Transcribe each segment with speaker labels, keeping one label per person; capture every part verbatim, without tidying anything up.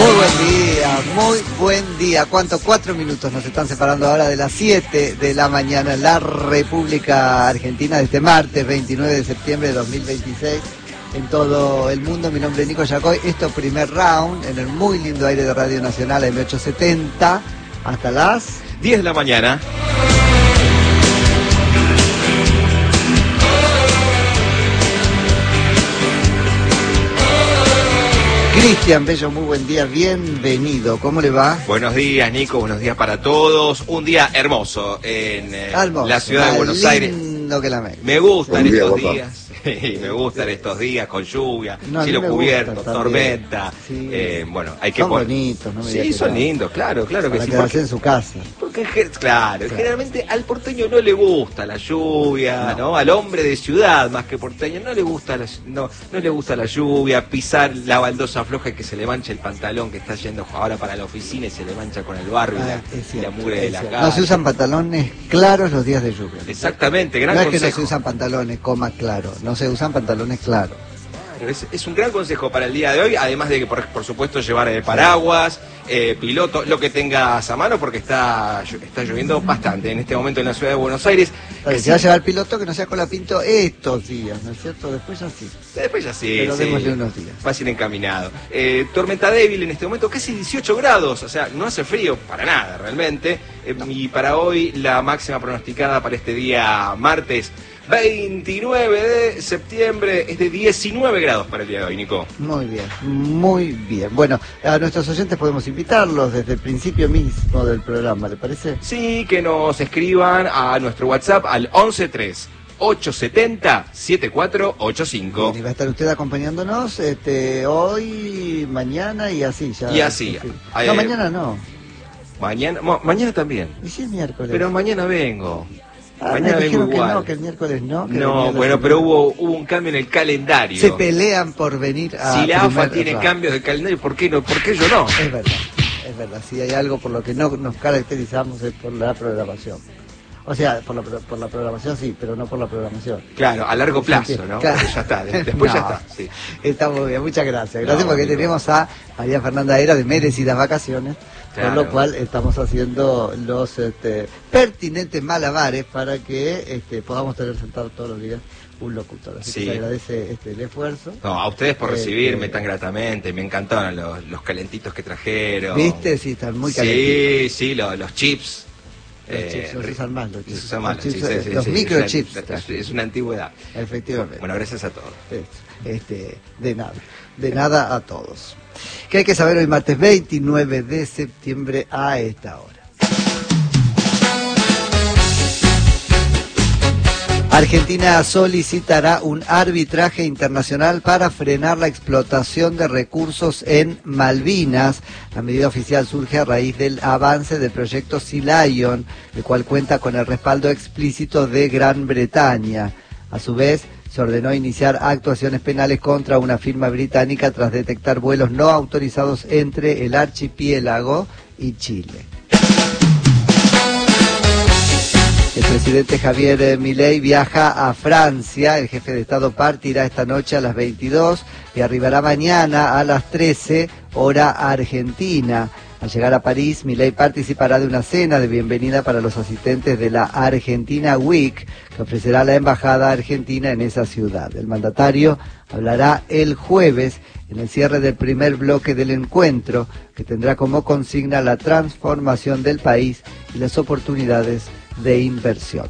Speaker 1: Muy buen día, muy buen día. ¿Cuánto? Cuatro minutos nos están separando ahora de las siete de la mañana en la República Argentina de este martes veintinueve de septiembre de dos mil veintiséis. En todo el mundo, mi nombre es Nico Yacoy. Esto es Primer Round en el muy lindo aire de Radio Nacional M ochocientos setenta hasta las
Speaker 2: diez de la mañana.
Speaker 1: Cristian Bello, muy buen día, bienvenido. ¿Cómo le va?
Speaker 2: Buenos días, Nico, buenos días para todos. Un día hermoso en eh,
Speaker 1: hermoso,
Speaker 2: la ciudad de Buenos Aires.
Speaker 1: Que la me...
Speaker 2: me gustan
Speaker 3: día,
Speaker 2: estos
Speaker 3: papá.
Speaker 2: días. Sí, me gustan estos días con lluvia,
Speaker 1: no,
Speaker 2: cielo cubierto,
Speaker 1: gustan,
Speaker 2: tormenta.
Speaker 1: Sí.
Speaker 2: Eh, bueno, hay que
Speaker 1: son
Speaker 2: poner...
Speaker 1: bonitos, no me
Speaker 2: Sí, son lindos, claro, claro
Speaker 1: para
Speaker 2: que sí.
Speaker 1: quedarse
Speaker 2: Porque...
Speaker 1: en su casa.
Speaker 2: Porque, claro, claro, generalmente al porteño no le gusta la lluvia,
Speaker 1: no.
Speaker 2: ¿no? Al hombre de ciudad, más que porteño, no le gusta la, no, no le gusta la lluvia, pisar la baldosa floja y que se le manche el pantalón que está yendo ahora para la oficina y se le mancha con el barro y,
Speaker 1: Ah,
Speaker 2: la,
Speaker 1: cierto,
Speaker 2: y la mugre de la
Speaker 1: cierto.
Speaker 2: casa.
Speaker 1: No se usan pantalones claros los días de lluvia.
Speaker 2: Exactamente, gran
Speaker 1: no es
Speaker 2: consejo.
Speaker 1: que no se usan pantalones, coma claro, no se usan pantalones claros.
Speaker 2: Es, es un gran consejo para el día de hoy, además de que, por, por supuesto, llevar el paraguas, eh, piloto, lo que tengas a mano, porque está, está lloviendo bastante en este momento en la ciudad de Buenos Aires.
Speaker 1: Ver, si va a llevar el piloto, que no sea colapinto estos días, ¿no es cierto? Después ya sí.
Speaker 2: Después ya sí,
Speaker 1: pero
Speaker 2: sí,
Speaker 1: démosle unos días.
Speaker 2: Fácil encaminado. Eh, tormenta débil en este momento, casi dieciocho grados, o sea, no hace frío para nada realmente. Eh, no. Y para hoy la máxima pronosticada para este día martes veintinueve de septiembre es de diecinueve grados para el día de hoy, Nico.
Speaker 1: Muy bien, muy bien. Bueno, a nuestros oyentes podemos invitarlos desde el principio mismo del programa, ¿le parece?
Speaker 2: Sí, que nos escriban a nuestro WhatsApp al once tres ocho siete cero siete cuatro ocho cinco.
Speaker 1: Bien, y va a estar usted acompañándonos este, hoy, mañana y así ya.
Speaker 2: Y así.
Speaker 1: Sí.
Speaker 2: Eh,
Speaker 1: no, mañana no.
Speaker 2: Mañana, mo, mañana también.
Speaker 1: ¿Y si es miércoles?
Speaker 2: Pero mañana vengo.
Speaker 1: Ah,
Speaker 2: mañana
Speaker 1: me dijeron
Speaker 2: vengo
Speaker 1: que
Speaker 2: igual.
Speaker 1: no, que el miércoles no. Que
Speaker 2: no, bueno, pero hubo, hubo un cambio en el calendario.
Speaker 1: Se pelean por venir a...
Speaker 2: Si la A F A tiene
Speaker 1: round.
Speaker 2: cambios de calendario, ¿por qué no? ¿Por qué yo no?
Speaker 1: Es verdad, es verdad. Si hay algo por lo que no nos caracterizamos es por la programación. O sea, por la, por la programación sí, pero no por la programación.
Speaker 2: Claro, a largo plazo, ¿no?
Speaker 1: Claro.
Speaker 2: Ya está, después
Speaker 1: no,
Speaker 2: ya está. Sí.
Speaker 1: Está muy bien, muchas gracias. Gracias
Speaker 2: No,
Speaker 1: porque
Speaker 2: amigo.
Speaker 1: tenemos a María Fernanda Era de merecidas vacaciones,
Speaker 2: Claro.
Speaker 1: por lo cual estamos haciendo los este, pertinentes malabares para que este, podamos tener sentado todos los días un locutor. Así
Speaker 2: Sí.
Speaker 1: que se agradece este, el esfuerzo.
Speaker 2: No, a ustedes por
Speaker 1: Eh,
Speaker 2: recibirme
Speaker 1: eh,
Speaker 2: tan gratamente, me encantaron los, los calentitos que trajeron.
Speaker 1: ¿Viste? Sí, están muy calentitos.
Speaker 2: Sí, sí, los, los chips.
Speaker 1: Los
Speaker 2: Eh,
Speaker 1: chips, no se usan más los chips.
Speaker 2: se usan más
Speaker 1: Los
Speaker 2: los
Speaker 1: chips,
Speaker 2: chips, sí,
Speaker 1: los
Speaker 2: sí,
Speaker 1: microchips.
Speaker 2: Es, una- es, es una antigüedad.
Speaker 1: Efectivamente.
Speaker 2: Bueno, gracias a todos.
Speaker 1: Este, de nada, de nada a todos. ¿Qué hay que saber hoy martes veintinueve de septiembre a esta hora? Argentina solicitará un arbitraje internacional para frenar la explotación de recursos en Malvinas. La medida oficial surge a raíz del avance del proyecto Sea Lion, el cual cuenta con el respaldo explícito de Gran Bretaña. A su vez, se ordenó iniciar actuaciones penales contra una firma británica tras detectar vuelos no autorizados entre el archipiélago y Chile. El presidente Javier Milei viaja a Francia. El jefe de Estado partirá esta noche a las veintidós y arribará mañana a las trece, hora argentina. Al llegar a París, Milei participará de una cena de bienvenida para los asistentes de la Argentina Week, que ofrecerá la embajada argentina en esa ciudad. El mandatario hablará el jueves en el cierre del primer bloque del encuentro, que tendrá como consigna la transformación del país y las oportunidades de inversión.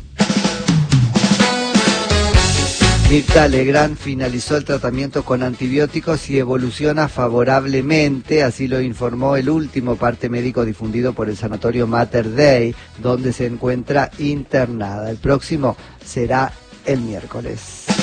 Speaker 1: Mirta Legrand finalizó el tratamiento con antibióticos y evoluciona favorablemente, así lo informó el último parte médico difundido por el sanatorio Mater Dei, donde se encuentra internada. El próximo será el miércoles.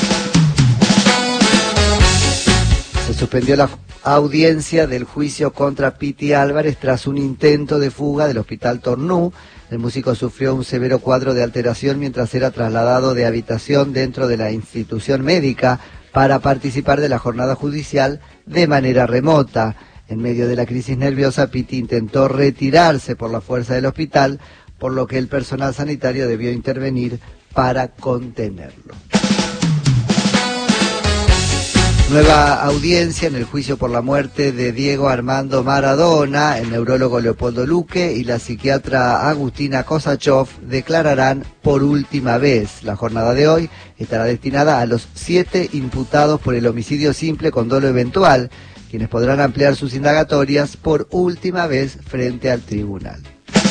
Speaker 1: Se suspendió la audiencia del juicio contra Piti Álvarez tras un intento de fuga del Hospital Tornú. El músico sufrió un severo cuadro de alteración mientras era trasladado de habitación dentro de la institución médica para participar de la jornada judicial de manera remota. En medio de la crisis nerviosa, Piti intentó retirarse por la fuerza del hospital, por lo que el personal sanitario debió intervenir para contenerlo. Nueva audiencia en el juicio por la muerte de Diego Armando Maradona. El neurólogo Leopoldo Luque y la psiquiatra Agustina Kosachov declararán por última vez. La jornada de hoy estará destinada a los siete imputados por el homicidio simple con dolo eventual, quienes podrán ampliar sus indagatorias por última vez frente al tribunal.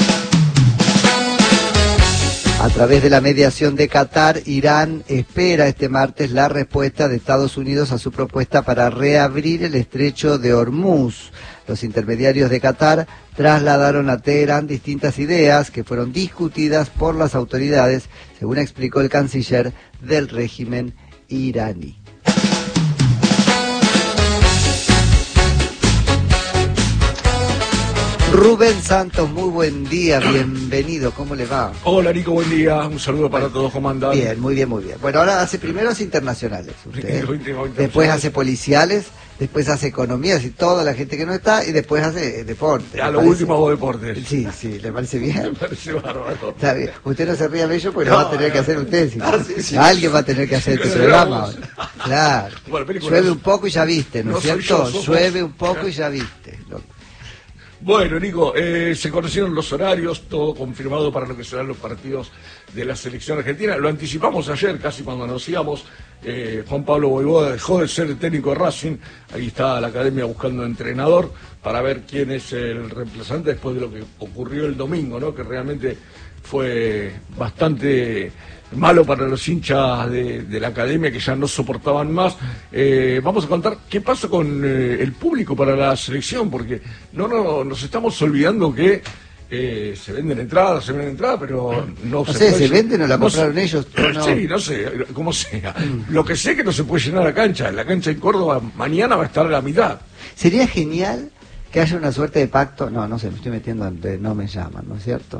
Speaker 1: A través de la mediación de Qatar, Irán espera este martes la respuesta de Estados Unidos a su propuesta para reabrir el estrecho de Hormuz. Los intermediarios de Qatar trasladaron a Teherán distintas ideas que fueron discutidas por las autoridades, según explicó el canciller del régimen iraní. Rubén Santos, muy buen día, bienvenido, ¿cómo le va?
Speaker 3: Hola Nico, buen día, un saludo para todos, ¿cómo andan?
Speaker 1: Bien, muy bien, muy bien. Bueno, ahora hace primeros internacionales, usted, después hace policiales, después hace economías y toda la gente que no está, y después hace deporte.
Speaker 3: A lo último hago deportes.
Speaker 1: Sí, sí, ¿le parece bien?
Speaker 3: Me parece bárbaro.
Speaker 1: Está bien. Usted no se ría bello porque no, lo va a tener
Speaker 3: no,
Speaker 1: que hacer usted, si
Speaker 3: ah, sí, sí,
Speaker 1: alguien
Speaker 3: sí.
Speaker 1: va a tener que hacer este
Speaker 3: Sí,
Speaker 1: programa.
Speaker 3: vamos.
Speaker 1: Claro.
Speaker 3: Bueno,
Speaker 1: llueve un poco y ya viste, ¿no,
Speaker 3: no
Speaker 1: es cierto?
Speaker 3: yo,
Speaker 1: Llueve un poco y ya viste. Lo...
Speaker 3: Bueno, Nico, eh, se conocieron los horarios, todo confirmado para lo que serán los partidos de la selección argentina. Lo anticipamos ayer, casi cuando nos íbamos. Eh, Juan Pablo Voivoda dejó de ser el técnico de Racing. Ahí está la academia buscando entrenador para ver quién es el reemplazante después de lo que ocurrió el domingo, ¿no? Que realmente fue bastante malo para los hinchas de, de la academia, que ya no soportaban más. Eh, vamos a contar qué pasa con eh, el público para la selección, porque no, no nos estamos olvidando que eh, se venden entradas, se venden entradas, pero no,
Speaker 1: no
Speaker 3: se
Speaker 1: sé,
Speaker 3: puede...
Speaker 1: ¿se venden o la compraron
Speaker 3: no,
Speaker 1: ellos? ¿O no?
Speaker 3: Sí, no sé, como sea. Lo que sé es que no se puede llenar la cancha. La cancha en Córdoba mañana va a estar a la mitad.
Speaker 1: Sería genial que haya una suerte de pacto. No, no sé, me estoy metiendo en no me llaman, ¿no es cierto?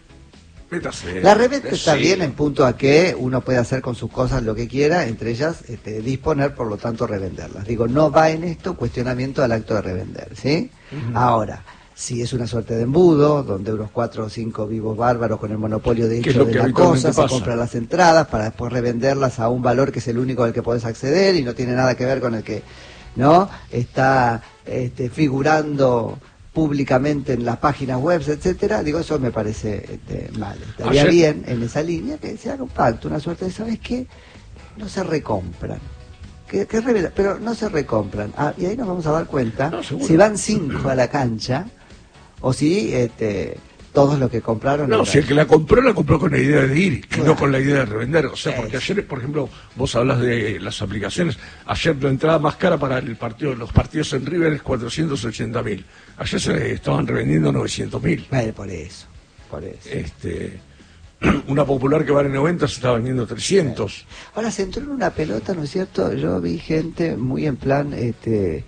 Speaker 3: Métase,
Speaker 1: la reventa está
Speaker 3: sí.
Speaker 1: bien en punto a que uno puede hacer con sus cosas lo que quiera, entre ellas este, disponer, por lo tanto revenderlas. Digo, no va en esto cuestionamiento al acto de revender, ¿sí? Uh-huh. Ahora, si es una suerte de embudo, donde unos cuatro o cinco vivos bárbaros con el monopolio de hecho de la cosa, se compran las entradas para después revenderlas a un valor que es el único al que podés acceder y no tiene nada que ver con el que no está este, figurando públicamente en las páginas web, etcétera. Digo, eso me parece este, mal. Estaría Ayer... bien en esa línea que se haga un pacto, una suerte de, ¿sabes qué? No se recompran. Que, que revela, pero no se recompran. Ah, y ahí nos vamos a dar cuenta no, si van cinco a la cancha o si este, todos los que compraron...
Speaker 3: No, si el que la compró, la compró con la idea de ir, claro. No con la idea de revender. O sea,
Speaker 1: es.
Speaker 3: Porque ayer, por ejemplo, vos hablas de las aplicaciones. Ayer la entrada más cara para el partido, los partidos en River es cuatrocientos ochenta mil. Ayer se estaban revendiendo novecientos mil.
Speaker 1: Vale, por eso, por eso.
Speaker 3: Este, una popular que vale noventa se está vendiendo trescientos.
Speaker 1: Ahora se entró en una pelota, ¿no es cierto? Yo vi gente muy en plan... este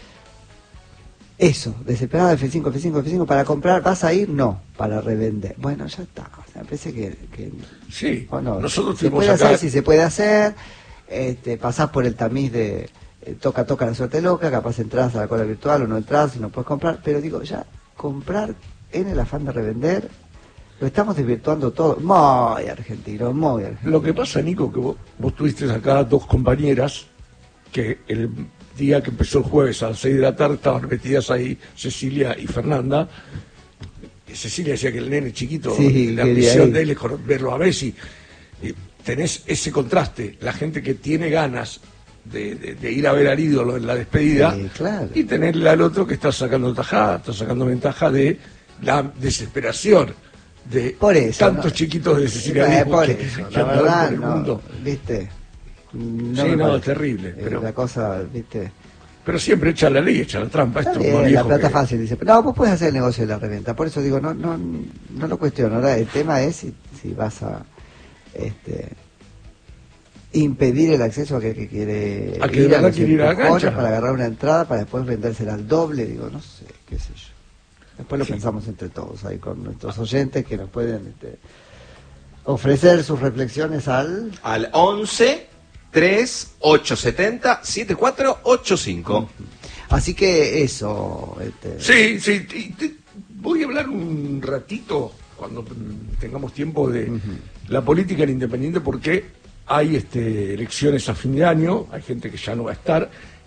Speaker 1: Eso, desesperada, F cinco, F cinco, F cinco, para comprar, ¿vas a ir? No, para revender. Bueno, ya está, o sea, parece que... que
Speaker 3: sí,
Speaker 1: bueno,
Speaker 3: nosotros
Speaker 1: se puede
Speaker 3: acá...
Speaker 1: hacer, si se puede hacer, este, pasás por el tamiz de eh, toca, toca la suerte loca, capaz entras a la cola virtual o no entras y no puedes comprar, pero digo, ya, comprar en el afán de revender, lo estamos desvirtuando todo, muy argentino, muy argentino.
Speaker 3: Lo que pasa, Nico, que vos, vos tuviste acá dos compañeras que el... día que empezó el jueves a las seis de la tarde estaban metidas ahí Cecilia y Fernanda. Cecilia decía que el nene chiquito,
Speaker 1: sí,
Speaker 3: la ambición de él es verlo a Messi. Y tenés ese contraste, la gente que tiene ganas de, de, de ir a ver al ídolo en la despedida,
Speaker 1: sí, claro.
Speaker 3: Y tenerle al otro que está sacando tajada, está sacando ventaja de la desesperación de
Speaker 1: por eso,
Speaker 3: tantos
Speaker 1: no,
Speaker 3: chiquitos de Cecilia
Speaker 1: eh, por
Speaker 3: que,
Speaker 1: eso,
Speaker 3: que
Speaker 1: la verdad,
Speaker 3: por el
Speaker 1: no,
Speaker 3: mundo.
Speaker 1: ¿viste? No
Speaker 3: sí, no,
Speaker 1: parece.
Speaker 3: es terrible. Pero...
Speaker 1: la cosa, ¿viste?
Speaker 3: Pero siempre echa la ley, echa la trampa. Esto
Speaker 1: bien,
Speaker 3: más
Speaker 1: la
Speaker 3: viejo
Speaker 1: plata
Speaker 3: que...
Speaker 1: fácil, dice. No, vos puedes hacer el negocio de la reventa. Por eso digo, no no no lo cuestiono. Ahora el tema es si, si vas a este impedir el acceso a aquel que quiere
Speaker 3: a que
Speaker 1: ir,
Speaker 3: de
Speaker 1: a
Speaker 3: verdad quiere ir a la cancha
Speaker 1: para agarrar una entrada para después vendérsela al doble. Digo, no sé, qué sé yo. Después lo sí. pensamos entre todos ahí con nuestros oyentes que nos pueden este, ofrecer sus reflexiones al...
Speaker 2: Al once tres ocho siete cero siete cuatro ocho cinco.
Speaker 1: Así que eso... Este...
Speaker 3: Sí, sí, te, te, voy a hablar un ratito, cuando tengamos tiempo, de uh-huh. la política en Independiente, porque hay este, elecciones a fin de año, hay gente que ya no va a estar,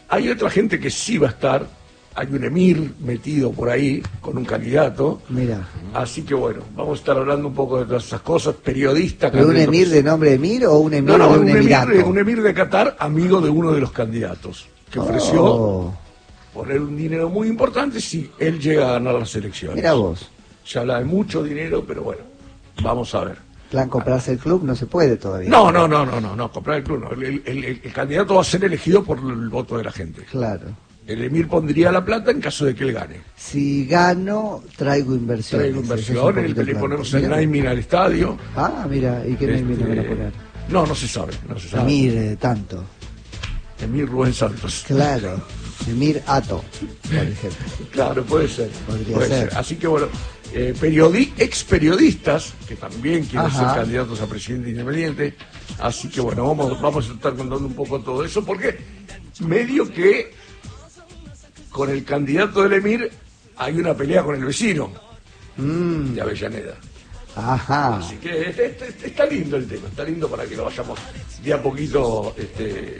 Speaker 3: Hay otra gente que sí va a estar, hay un emir metido por ahí con un candidato.
Speaker 1: Mira.
Speaker 3: Así que bueno, vamos a estar hablando un poco de todas esas cosas, periodistas.
Speaker 1: ¿Pero un emir de nombre Emir o un emir
Speaker 3: no, no,
Speaker 1: de un,
Speaker 3: un
Speaker 1: emirato?
Speaker 3: Emir, un emir de Qatar, amigo de uno de los candidatos, que ofreció
Speaker 1: Oh.
Speaker 3: poner un dinero muy importante si él llega a ganar las elecciones.
Speaker 1: Mira vos.
Speaker 3: Se habla de mucho dinero, pero bueno, vamos a ver.
Speaker 1: Plan comprarse el club no se puede todavía.
Speaker 3: No, no, no, no, no, no, comprar el club no. El, el, el, el candidato va a ser elegido por el voto de la gente.
Speaker 1: Claro.
Speaker 3: El emir pondría la plata en caso de que él gane.
Speaker 1: Si gano, traigo inversión.
Speaker 3: Traigo inversión, el, le ponemos el naming al estadio.
Speaker 1: Ah, mira, ¿y qué naming le van a poner?
Speaker 3: No, no se sabe, no se sabe.
Speaker 1: Emir, eh, tanto.
Speaker 3: Emir Rubén Santos.
Speaker 1: Claro, Emir Ato, por ejemplo.
Speaker 3: Claro, puede ser.
Speaker 1: Podría
Speaker 3: puede
Speaker 1: ser.
Speaker 3: ser. Así que bueno, eh, periodi ex periodistas que también quieren
Speaker 1: Ajá.
Speaker 3: ser candidatos a presidente independiente. Así que bueno, vamos, vamos a estar contando un poco todo eso, porque medio que con el candidato del emir hay una pelea con el vecino
Speaker 1: Mm,
Speaker 3: de Avellaneda.
Speaker 1: ajá.
Speaker 3: Así que este, este, este, está lindo el tema, está lindo para que lo vayamos de a poquito este,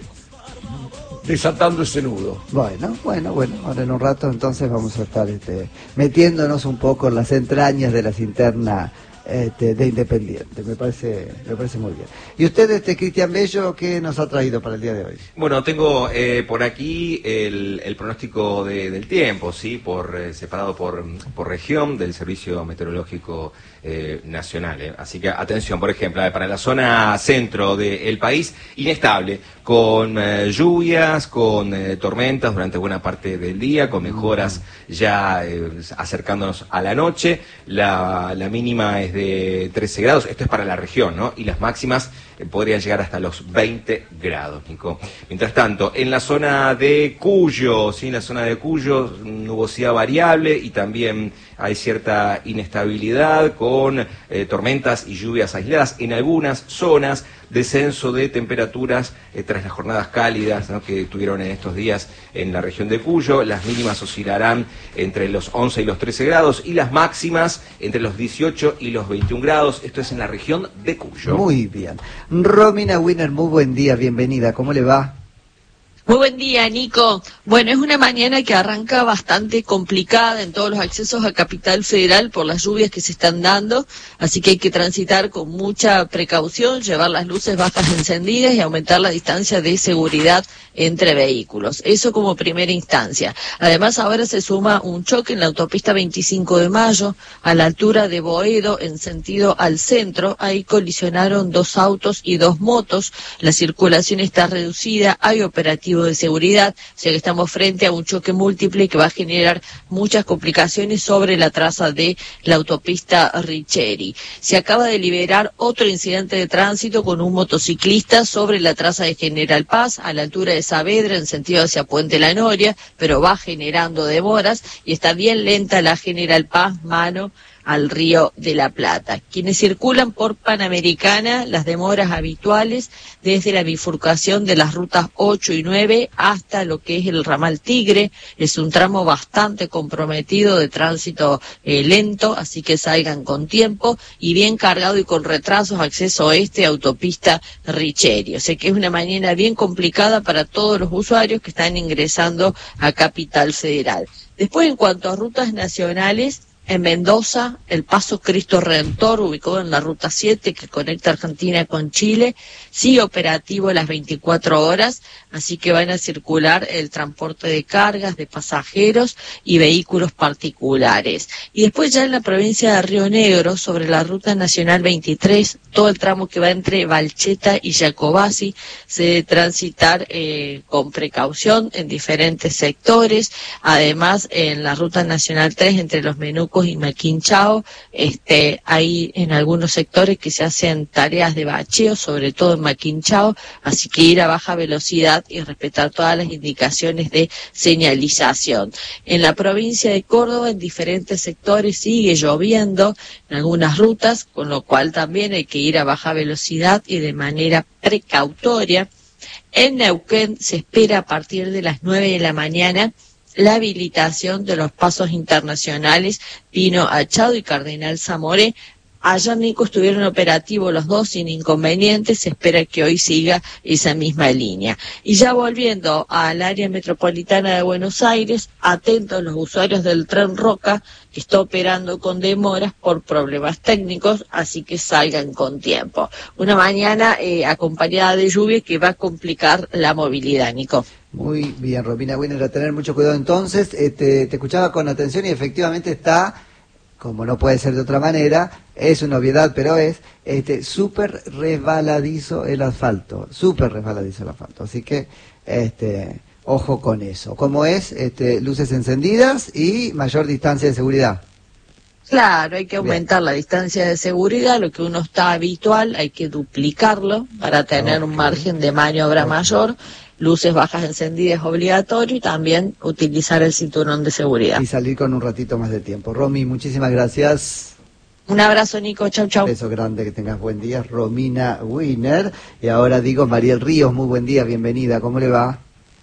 Speaker 3: desatando ese nudo.
Speaker 1: Bueno, bueno, bueno, ahora en un rato entonces vamos a estar este, metiéndonos un poco en las entrañas de las internas este, de Independiente. Me parece, me parece muy bien. ¿Y usted, este Cristian Bello, qué nos ha traído para el día de hoy?
Speaker 2: Bueno, tengo eh, por aquí el, el pronóstico de, del tiempo, sí, por eh, separado por, por región del Servicio Meteorológico eh, Nacional. Eh. Así que atención, por ejemplo, eh, para la zona centro del país, inestable, con eh, lluvias, con eh, tormentas durante buena parte del día, con mejoras ya eh, acercándonos a la noche. La, la mínima es de trece grados, esto es para la región, ¿no? Y las máximas eh, podrían llegar hasta los veinte grados, Nico. Mientras tanto, en la zona de Cuyo, sí, en la zona de Cuyo, nubosidad variable y también hay cierta inestabilidad con eh, tormentas y lluvias aisladas en algunas zonas, descenso de temperaturas eh, tras las jornadas cálidas, ¿no?, que tuvieron en estos días en la región de Cuyo. Las mínimas oscilarán entre los once y los trece grados y las máximas entre los dieciocho y los veintiún grados. Esto es en la región de Cuyo.
Speaker 1: Muy bien. Romina Winner, muy buen día, bienvenida. ¿Cómo le va?
Speaker 4: Muy buen día, Nico. Bueno, es una mañana que arranca bastante complicada en todos los accesos a Capital Federal por las lluvias que se están dando, así que hay que transitar con mucha precaución, llevar las luces bajas encendidas y aumentar la distancia de seguridad entre vehículos. Eso como primera instancia. Además, ahora se suma un choque en la autopista veinticinco de mayo, a la altura de Boedo, en sentido al centro. Ahí colisionaron dos autos y dos motos. La circulación está reducida, hay operativo de seguridad, o sea que estamos frente a un choque múltiple que va a generar muchas complicaciones sobre la traza de la autopista Richeri. Se acaba de liberar otro incidente de tránsito con un motociclista sobre la traza de General Paz, a la altura de Saavedra, en sentido hacia Puente La Noria, pero va generando demoras y está bien lenta la General Paz, mano al Río de la Plata. Quienes circulan por Panamericana, las demoras habituales desde la bifurcación de las rutas ocho y nueve hasta lo que es el ramal Tigre. Es un tramo bastante comprometido de tránsito eh, lento, así que salgan con tiempo y bien cargado y con retrasos acceso oeste, autopista Richeri. O sea que es una mañana bien complicada para todos los usuarios que están ingresando a Capital Federal. Después, en cuanto a rutas nacionales, en Mendoza, el Paso Cristo Redentor, ubicado en la Ruta siete, que conecta Argentina con Chile, sigue operativo las veinticuatro horas, así que van a circular el transporte de cargas, de pasajeros y vehículos particulares. Y después ya en la provincia de Río Negro, sobre la Ruta Nacional veintitrés, todo el tramo que va entre Valcheta y Jacobasi, se debe transitar eh, con precaución en diferentes sectores. Además, en la Ruta Nacional tres, entre los Menucos y Maquinchao, este, hay en algunos sectores que se hacen tareas de bacheo, sobre todo en Maquinchao, así que ir a baja velocidad y respetar todas las indicaciones de señalización. En la provincia de Córdoba, en diferentes sectores sigue lloviendo en algunas rutas, con lo cual también hay que ir a baja velocidad y de manera precautoria. En Neuquén se espera a partir de las nueve de la mañana la habilitación de los pasos internacionales Pino Achado y Cardenal Zamoré, Ayer, Nico, estuvieron operativos los dos sin inconvenientes, se espera que hoy siga esa misma línea. Y ya volviendo al área metropolitana de Buenos Aires, atentos los usuarios del tren Roca, que está operando con demoras por problemas técnicos, así que salgan con tiempo. Una mañana eh, acompañada de lluvia que va a complicar la movilidad, Nico.
Speaker 1: Muy bien, Romina Wiener, a tener mucho cuidado entonces. Eh, te, te escuchaba con atención y efectivamente está, como no puede ser de otra manera, es una obviedad, pero es este súper resbaladizo el asfalto, súper resbaladizo el asfalto. Así que, este, ojo con eso. ¿Cómo es? Este, luces encendidas y mayor distancia de seguridad.
Speaker 4: Claro, hay que aumentar bien la distancia de seguridad, lo que uno está habitual, hay que duplicarlo para tener okay. un margen de maniobra okay. mayor. Luces bajas encendidas obligatorio y también utilizar el cinturón de seguridad.
Speaker 1: Y salir con un ratito más de tiempo. Romy, muchísimas gracias.
Speaker 4: Un abrazo, Nico. Chau, chau.
Speaker 1: Un beso grande, que tengas buen día. Romina Wiener. Y ahora digo, Mariel Ríos, muy buen día, bienvenida. ¿Cómo le va?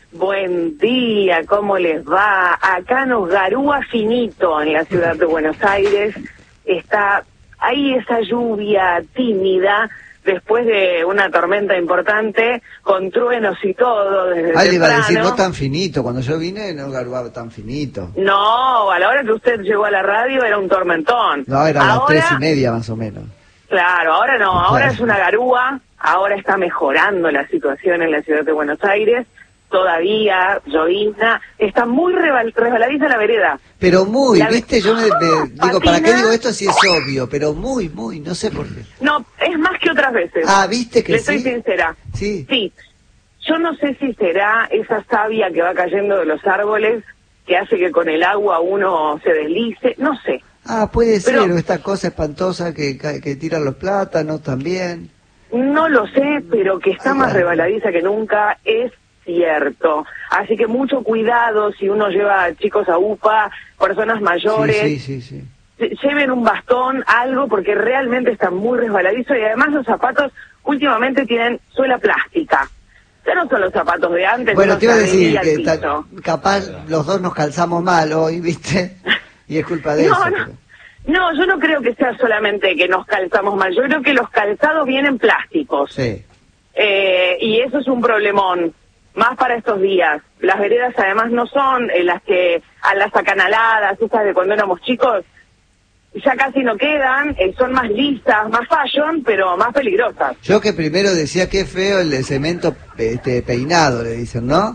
Speaker 5: Buen día, ¿cómo les va? Acá nos garúa finito en la ciudad de Buenos Aires. Está ahí esa lluvia tímida, después de una tormenta importante, con truenos y todo desde
Speaker 1: Ay, le iba a decir,
Speaker 5: temprano.
Speaker 1: no tan finito, cuando yo vine no garuaba tan finito.
Speaker 5: No, a la hora que usted llegó a la radio era un tormentón.
Speaker 1: No, eran
Speaker 5: ahora,
Speaker 1: las tres y media más o menos.
Speaker 5: Claro, ahora no, ahora
Speaker 1: claro.
Speaker 5: es una garúa, ahora está mejorando la situación en la ciudad de Buenos Aires, todavía llovizna, está muy rebal, resbaladiza la vereda.
Speaker 1: Pero muy,
Speaker 5: la,
Speaker 1: viste, yo me, me digo,
Speaker 5: patina,
Speaker 1: ¿para qué digo esto si es obvio? Pero muy, muy, no sé por qué.
Speaker 5: No, es más que otras veces.
Speaker 1: Ah, ¿viste que
Speaker 5: Le
Speaker 1: sí?
Speaker 5: soy sincera.
Speaker 1: Sí.
Speaker 5: Sí. Yo no sé si será esa savia que va cayendo de los árboles que hace que con el agua uno se deslice, no sé.
Speaker 1: Ah, puede
Speaker 5: Pero,
Speaker 1: ser, o esta cosa espantosa que, que tiran los plátanos también.
Speaker 5: No lo sé, pero que está
Speaker 1: Ay,
Speaker 5: más
Speaker 1: ay.
Speaker 5: resbaladiza que nunca es cierto. Así que mucho cuidado si uno lleva chicos a U P A, personas mayores.
Speaker 1: Sí, sí, sí, sí.
Speaker 5: Lleven un bastón, algo, porque realmente está muy resbaladizo y además los zapatos últimamente tienen suela plástica. Ya no son los zapatos de antes.
Speaker 1: Bueno,
Speaker 5: uno
Speaker 1: te iba a
Speaker 5: se
Speaker 1: decir
Speaker 5: arrimilla al
Speaker 1: que
Speaker 5: piso.
Speaker 1: ta, capaz los dos nos calzamos mal hoy, ¿viste? Y es culpa de
Speaker 5: no,
Speaker 1: eso.
Speaker 5: no,
Speaker 1: pero...
Speaker 5: no, yo no creo que sea solamente que nos calzamos mal. Yo creo que los calzados vienen plásticos.
Speaker 1: Sí.
Speaker 5: Eh, y eso es un problemón. Más para estos días. Las veredas además no son eh, las que, a las acanaladas, esas de cuando éramos chicos, ya casi no quedan, eh, son más lisas, más fashion, pero más peligrosas.
Speaker 1: Yo que primero decía que feo el de cemento este, peinado, le dicen, ¿no?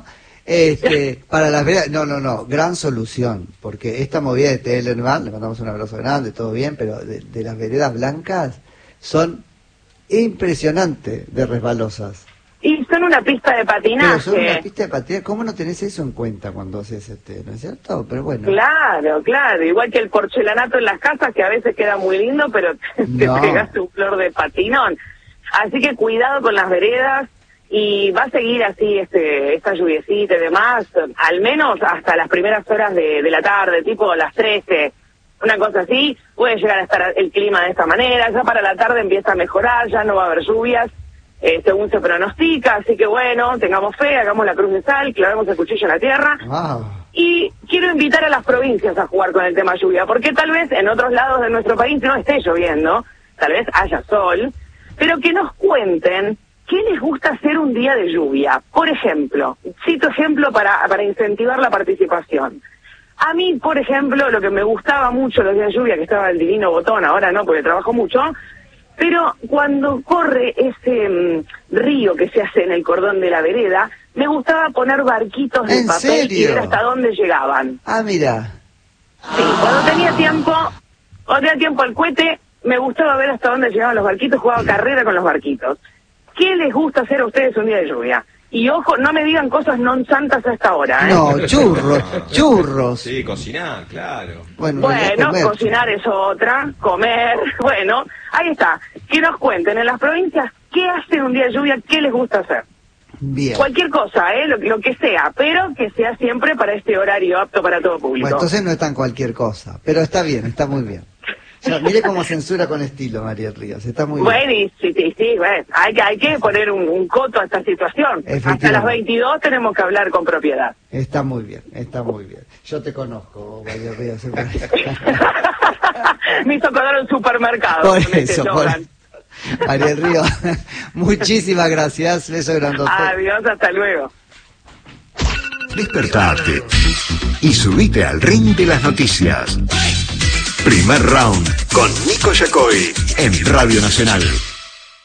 Speaker 1: Este, para las veredas, no, no, no, gran solución, porque esta movida de Tellerman, le mandamos un abrazo grande, todo bien, pero de, de las veredas blancas son impresionantes de resbalosas.
Speaker 5: Y son una pista de patinaje.
Speaker 1: Pero son una pista de patinaje, ¿cómo no tenés eso en cuenta cuando haces este, no es cierto? Pero bueno.
Speaker 5: Claro, claro, igual que el porcelanato en las casas, que a veces queda muy lindo, pero te,
Speaker 1: No.
Speaker 5: te pegas tu flor de patinón. Así que cuidado con las veredas, y va a seguir así este esta lluviecita y demás, al menos hasta las primeras horas de, de la tarde, tipo las trece, una cosa así. Puede llegar a estar el clima de esta manera, ya para la tarde empieza a mejorar, ya no va a haber lluvias, Eh, según se pronostica, así que bueno, tengamos fe, hagamos la cruz de sal, clavemos el cuchillo en la tierra.
Speaker 1: Wow.
Speaker 5: Y quiero invitar a las provincias a jugar con el tema lluvia, porque tal vez en otros lados de nuestro país no esté lloviendo, tal vez haya sol, pero que nos cuenten qué les gusta hacer un día de lluvia. Por ejemplo, cito ejemplo para, para incentivar la participación. A mí, por ejemplo, lo que me gustaba mucho los días de lluvia, que estaba el divino botón, ahora no, porque trabajo mucho, pero cuando corre ese mm, río que se hace en el cordón de la vereda, me gustaba poner barquitos de
Speaker 1: ¿En
Speaker 5: papel
Speaker 1: serio?
Speaker 5: y ver hasta dónde llegaban.
Speaker 1: Ah, mira.
Speaker 5: Sí, cuando tenía tiempo, cuando tenía tiempo al cohete, me gustaba ver hasta dónde llegaban los barquitos, jugaba carrera con los barquitos. ¿Qué les gusta hacer a ustedes un día de lluvia? Y ojo, no me digan cosas non santas a esta hora, ¿eh?
Speaker 1: No, churros, churros.
Speaker 2: Sí, cocinar, claro.
Speaker 1: Bueno,
Speaker 5: Bueno,
Speaker 1: comer.
Speaker 5: cocinar es otra, comer, bueno, ahí está. Que nos cuenten en las provincias qué hacen un día de lluvia, qué les gusta hacer.
Speaker 1: Bien.
Speaker 5: Cualquier cosa, ¿eh? Lo, lo que sea, pero que sea siempre para este horario apto para todo público.
Speaker 1: Bueno, entonces no es tan cualquier cosa, pero está bien, está muy bien. O sea, mire cómo censura con estilo María Ríos, está muy
Speaker 5: Bueno,
Speaker 1: bien.
Speaker 5: y sí, sí, sí, bueno, hay, que- hay que poner un, un coto a esta situación. Hasta las veintidós tenemos que hablar con propiedad.
Speaker 1: Está muy bien, está muy bien. Yo te conozco, María Ríos.
Speaker 5: Me hizo acordar un supermercado.
Speaker 1: Por
Speaker 5: con este
Speaker 1: eso, por...
Speaker 5: eslogan.
Speaker 1: Ariel Río, muchísimas gracias. Beso grandote.
Speaker 5: Adiós, hasta luego.
Speaker 6: Despertate y subite al ring de las noticias. Primer round con Nico Yacoy en Radio Nacional.